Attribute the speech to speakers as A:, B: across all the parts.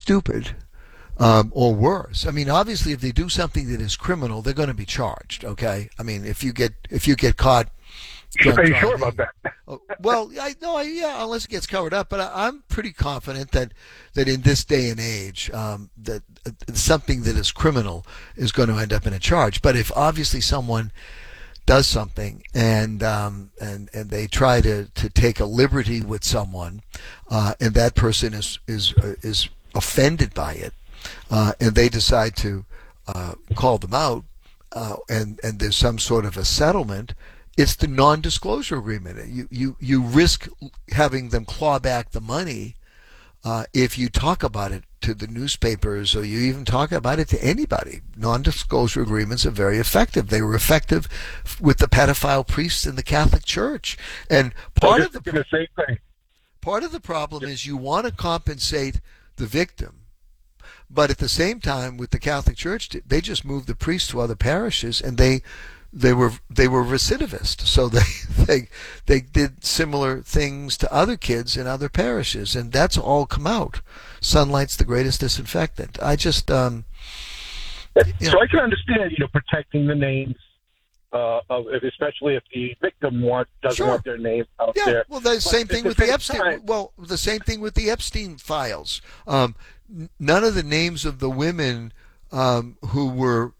A: stupid, or worse. I mean, obviously, if they do something that is criminal, they're going to be charged. Okay. I mean, if you get caught
B: Are you
A: drunk
B: sure about
A: driving,
B: that?
A: well, yeah, unless it gets covered up. But I'm pretty confident that in this day and age, that something that is criminal is going to end up in a charge. But if obviously someone does something and they try to take a liberty with someone, and that person is offended by it, and they decide to call them out, and there's some sort of a settlement. It's the non-disclosure agreement. You risk having them claw back the money if you talk about it to the newspapers or you even talk about it to anybody. Non-disclosure agreements are very effective. They were effective with the pedophile priests in the Catholic Church. And part of the
B: same thing.
A: Part of the problem is you want to compensate the victim, but at the same time, with the Catholic Church, they just moved the priests to other parishes, and they were recidivist. So they did similar things to other kids in other parishes, and that's all come out. Sunlight's the greatest disinfectant. I just
B: So I can understand, protecting the names especially if the victim doesn't want their name out there.
A: Well, the same thing with the Epstein. Well, the same thing with the Epstein files. None of the names of the women who were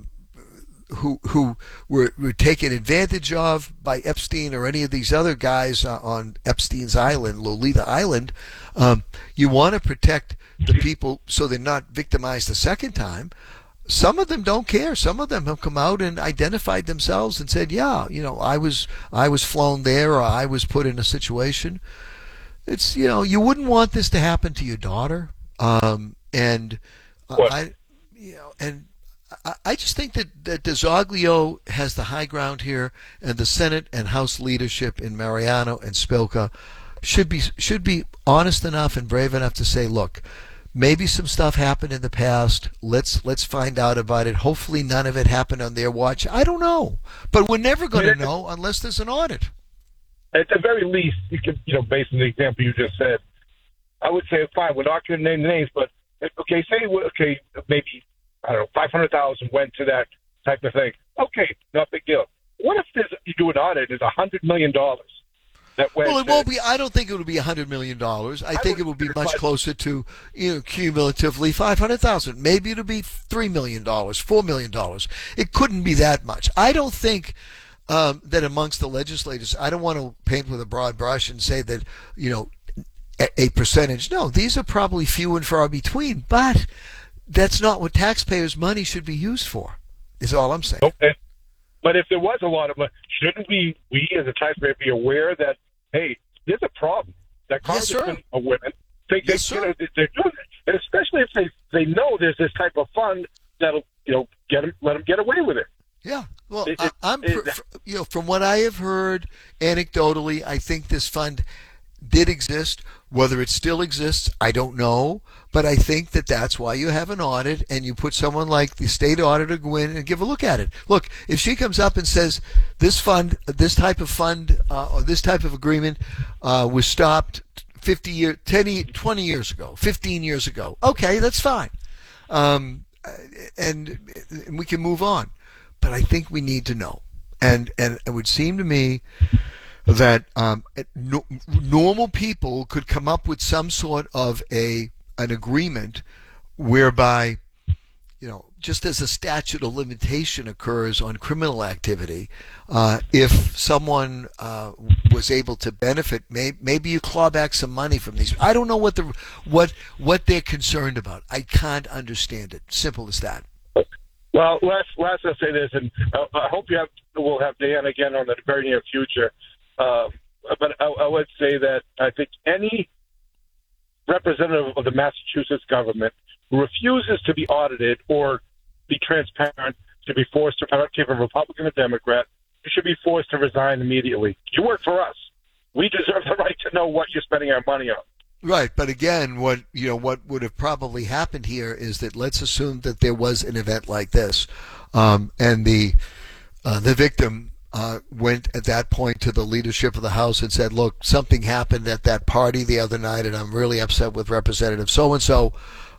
A: taken advantage of by Epstein or any of these other guys on Epstein's Island, Lolita Island. You want to protect the people so they're not victimized a second time. Some of them don't care. Some of them have come out and identified themselves and said, "Yeah, I was flown there, or I was put in a situation." It's you wouldn't want this to happen to your daughter, and I just think that DeZoglio has the high ground here, and the Senate and House leadership in Mariano and Spilka should be honest enough and brave enough to say, "Look, maybe some stuff happened in the past. Let's find out about it. Hopefully none of it happened on their watch." I don't know, but we're never going to know unless there's an audit.
B: At the very least, you could, based on the example you just said, I would say, fine, we're not going to name the names, but maybe, I don't know, 500,000 went to that type of thing. Okay, not a big deal. What if you do an audit, there's $100 million that went?
A: Well, it won't be. I don't think it would be $100 million. I think it will be much closer to, cumulatively 500,000. Maybe it'll be $3 million, $4 million. It couldn't be that much. I don't think that amongst the legislators, I don't want to paint with a broad brush and say that, a percentage. No, these are probably few and far between, but that's not what taxpayers' money should be used for, is all I'm saying.
B: Okay. But if there was a lot of money, shouldn't we as a taxpayer be aware that, hey, there's a problem, that congressmen or women think they're doing it, and especially if they know there's this type of fund that'll let them get away with it.
A: Yeah, well, from what I have heard anecdotally, I think this fund did exist. Whether it still exists, I don't know. But I think that's why you have an audit, and you put someone like the state auditor go in and give a look at it. Look, if she comes up and says this type of fund, or this type of agreement was stopped 20 years ago, 15 years ago, okay, that's fine, and we can move on. But I think we need to know, and it would seem to me that normal people could come up with some sort of an agreement whereby, just as a statute of limitation occurs on criminal activity, if someone was able to benefit, maybe you claw back some money from these. I don't know what they're concerned about. I can't understand it. Simple as that.
B: Well, last I'll say this, and I hope we'll have Dan again on the very near future. But I would say that I think any representative of the Massachusetts government who refuses to be audited or be transparent to be forced to, I don't care if a Republican or Democrat, you should be forced to resign immediately. You work for us. We deserve the right to know what you're spending our money on.
A: Right, but again, what would have probably happened here is that let's assume that there was an event like this, and the victim went at that point to the leadership of the House and said, "Look, something happened at that party the other night, and I'm really upset with Representative so and so.